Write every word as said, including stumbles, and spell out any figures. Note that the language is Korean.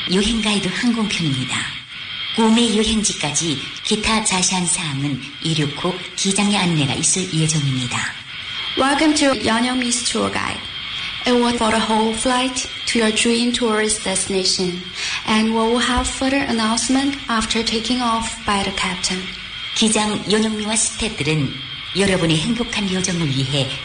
여행 가이드 항공편입니다. 꿈의 여행지까지 기타 자세한 사항은 이륙 후 기장의 안내가 있을 예정입니다. Welcome to Yeonyeongmi's tour guide. It will for the whole flight to your dream tourist destination, and we will have further announcement after taking off by the captain. 기장 연영미와 스태프들은 여러분의 행복한 여정을 위해